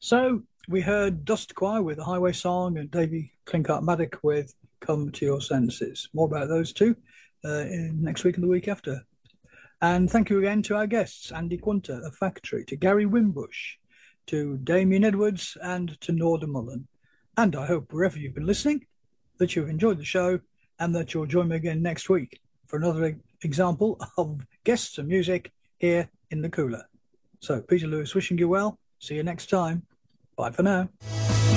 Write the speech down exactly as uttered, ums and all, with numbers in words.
So we heard Dust Choir with the Highway Song and Davy Clinkart Maddock with Come to Your Senses. More about those two uh, in next week and the week after. And thank you again to our guests, Andy Quinter of Factory, to Gary Wimbush, to Damien Edwards, and to Norda Mullen. And I hope wherever you've been listening that you've enjoyed the show and that you'll join me again next week for another example of guests and music here in the cooler. So Peter Lewis wishing you well. See you next time. Bye for now.